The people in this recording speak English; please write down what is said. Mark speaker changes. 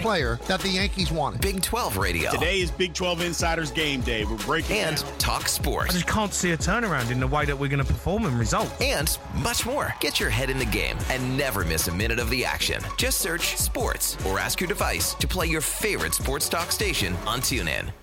Speaker 1: player that the Yankees wanted.
Speaker 2: Big 12 radio.
Speaker 3: Today is Big 12 Insiders Game Day. We're breaking
Speaker 2: and
Speaker 3: down.
Speaker 2: talk sports.
Speaker 4: I just can't see a turnaround in the way that we're going to perform and result.
Speaker 2: And much more. Get your head in the game and never miss a minute of the action. Just search sports or ask your device to play your favorite sports talk station on TuneIn.